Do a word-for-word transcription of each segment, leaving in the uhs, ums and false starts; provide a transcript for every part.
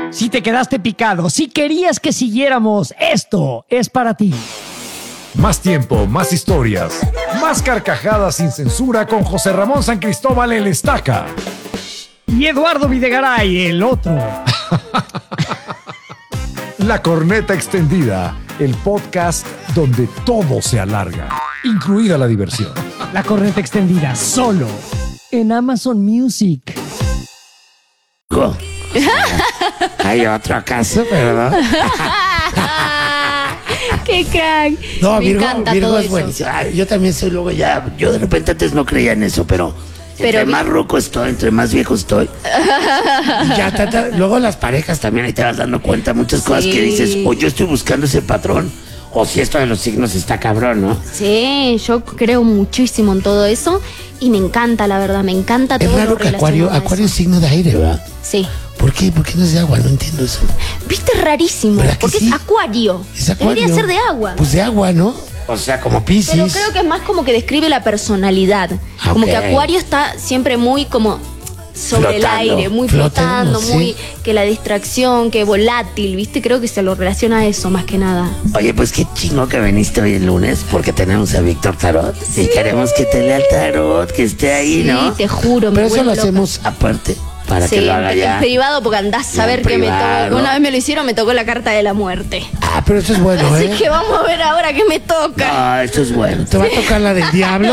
Si te quedaste picado, si querías que siguiéramos, esto es para ti. Más tiempo, más historias, más carcajadas sin censura con José Ramón San Cristóbal el Estaca. Y Eduardo Videgaray, el otro. La Corneta Extendida, el podcast donde todo se alarga, incluida la diversión. La Corneta Extendida, solo en Amazon Music. ¿Hay otro acaso, verdad? ¡Qué crack! No, Me Virgo, encanta Virgo todo es eso. buenísimo. Ay, yo también soy luego ya. Yo de repente antes no creía en eso, pero. Pero entre vi- más ruco estoy, entre más viejo estoy. ya, ta, ta, luego las parejas también ahí te vas dando cuenta muchas cosas Sí. que dices, o yo estoy buscando ese patrón, o si esto de los signos está cabrón, ¿no? Sí, yo creo muchísimo en todo eso y me encanta, la verdad, me encanta todo Es raro lo que Acuario, relacionado a Acuario es eso. signo de aire, ¿verdad? Sí. ¿Por qué? ¿Por qué no es de agua? No entiendo eso. ¿Viste? Rarísimo, ¿Verdad que porque sí? es acuario. Es Acuario. Debería ser de agua. Pues de agua, ¿no? O sea, como Piscis. Pero creo que es más como que describe la personalidad. Ah, Como ok. que Acuario está siempre muy como sobre el Flotando, aire, muy flotando, flotando, muy sí. que la distracción, que volátil, ¿viste? Creo que se lo relaciona a eso más que nada. Oye, pues qué chingo que viniste hoy el lunes porque tenemos a Víctor Tarot y queremos que te lea el tarot, que esté ahí, ¿no? Sí, te juro, me Pero eso vuelvo lo loca. hacemos aparte para Sí, que lo haga en ya. privado porque andás a En ver qué me privado. tocó. Una vez me lo hicieron, me tocó la carta de la muerte. Ah, pero eso es bueno, Así ¿eh? que vamos a ver ahora qué me toca. Ah, eso es bueno. ¿Te va a tocar la del diablo?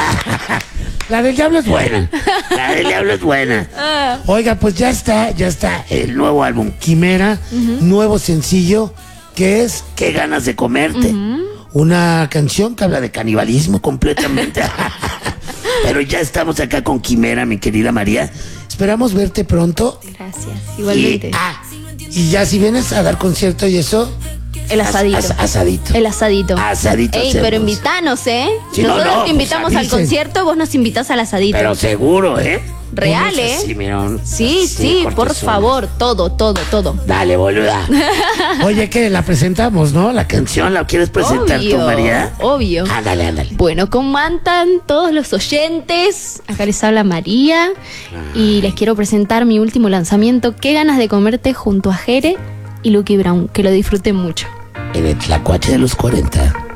La del diablo es buena. La del diablo es buena. Ah. Oiga, pues ya está, ya está el nuevo álbum Quimera, nuevo sencillo, que es Qué ganas de comerte. Una canción que habla de canibalismo completamente. Pero ya estamos acá con Quimera, mi querida María. Esperamos verte pronto. Gracias, Y, igualmente. ah, y ya si vienes a dar concierto y eso, El asadito. as- as- asadito. El asadito. Asadito Ey, hacemos. pero invitanos, ¿eh? Sí, no, Nosotros no, te pues invitamos al avisen. concierto, vos nos invitás al asadito. Pero seguro, ¿eh? Real, Unos ¿eh? así, mirón, Sí, así, sí, por cortesón. favor, todo, todo, todo. Dale, boluda. Oye, ¿qué? La presentamos, ¿no? La canción, ¿la quieres presentar Obvio, tú, María? obvio. Ándale, ándale. Bueno, ¿cómo andan todos los oyentes? Acá les habla María y les quiero presentar mi último lanzamiento, Qué ganas de comerte, junto a Jere y Lucky Brown. Que lo disfruten mucho. En el Tlacuache de los cuarenta.